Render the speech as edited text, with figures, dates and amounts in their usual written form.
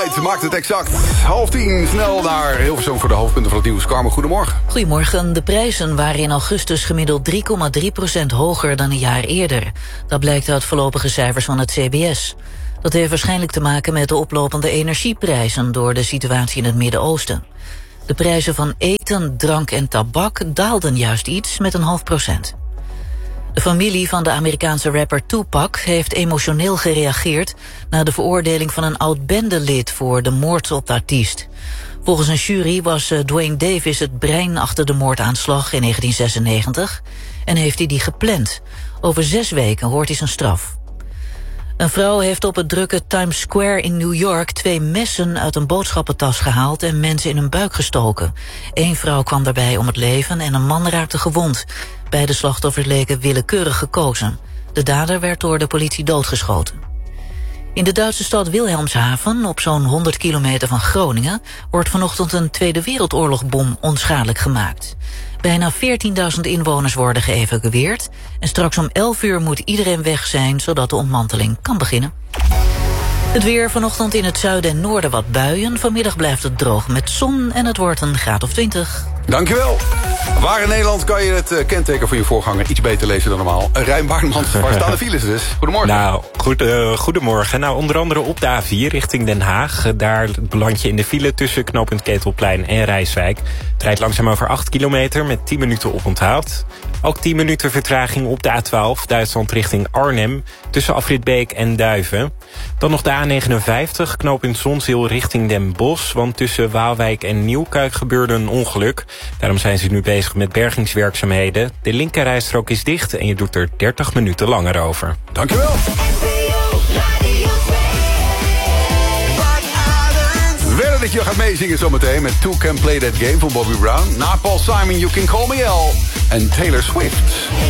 Knight maakt het exact 9:30. Snel naar Hilversum voor de hoofdpunten van het nieuws. Carmen, goedemorgen. Goedemorgen. De prijzen waren in augustus gemiddeld 3,3% hoger dan een jaar eerder. Dat blijkt uit voorlopige cijfers van het CBS. Dat heeft waarschijnlijk te maken met de oplopende energieprijzen door de situatie in het Midden-Oosten. De prijzen van eten, drank en tabak daalden juist iets met 0,5%. De familie van de Amerikaanse rapper Tupac heeft emotioneel gereageerd na de veroordeling van een oud-bendelid voor de moord op de artiest. Volgens een jury was Dwayne Davis het brein achter de moordaanslag in 1996 en heeft hij die gepland. Over 6 weken hoort hij zijn straf. Een vrouw heeft op het drukke Times Square in New York 2 messen uit een boodschappentas gehaald en mensen in hun buik gestoken. 1 vrouw kwam daarbij om het leven en een man raakte gewond. Beide slachtoffers leken willekeurig gekozen. De dader werd door de politie doodgeschoten. In de Duitse stad Wilhelmshaven, op zo'n 100 kilometer van Groningen, wordt vanochtend een Tweede Wereldoorlogbom onschadelijk gemaakt. Bijna 14.000 inwoners worden geëvacueerd en straks om 11 uur moet iedereen weg zijn, zodat de ontmanteling kan beginnen. Het weer vanochtend in het zuiden en noorden wat buien. Vanmiddag blijft het droog met zon en het wordt een graad of 20. Dankjewel. Waar in Nederland kan je het kenteken van je voorganger iets beter lezen dan normaal? Rijn Baartmans, waar staan de files dus? Goedemorgen. Nou, goedemorgen. Nou, onder andere op de A4 richting Den Haag. Daar beland je in de file tussen knooppunt Ketelplein en Rijswijk. Het rijdt langzaam over 8 kilometer met 10 minuten oponthoud. Ook 10 minuten vertraging op de A12, Duitsland richting Arnhem, tussen Afrit Beek en Duiven. Dan nog de A59, knooppunt Zonzeel richting Den Bosch, want tussen Waalwijk en Nieuwkuik gebeurde een ongeluk. Daarom zijn ze nu bezig met bergingswerkzaamheden. De linkerrijstrook is dicht en je doet er 30 minuten langer over. Dankjewel. Verder dat je gaat meezingen zometeen met Two Can Play That Game van Bobby Brown. Na Paul Simon, You Can Call Me L. En Taylor Swift.